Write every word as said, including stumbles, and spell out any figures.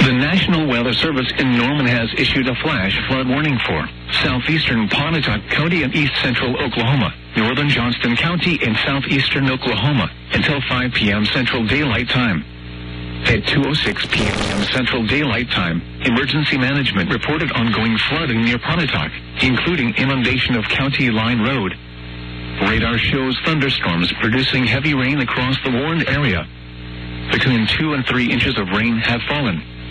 The National Weather Service in Norman has issued a flash flood warning for southeastern Pontotoc County and east central Oklahoma, northern Johnston County and southeastern Oklahoma until five p.m. Central Daylight Time. At two oh six p.m. Central Daylight Time, Emergency Management reported ongoing flooding near Pontotoc, including inundation of County Line Road. Radar shows thunderstorms producing heavy rain across the warned area. Between two and three inches of rain have fallen.